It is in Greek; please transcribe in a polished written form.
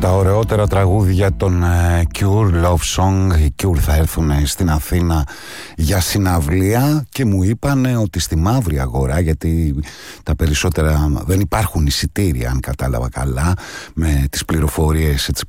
τα ωραιότερα τραγούδια των Cure, Love Song. Οι Cure θα έρθουν στην Αθήνα για συναυλία και μου είπανε ότι στη Μαύρη Αγορά, γιατί τα περισσότερα δεν υπάρχουν εισιτήρια, αν κατάλαβα καλά, με τις πληροφορίες έτσι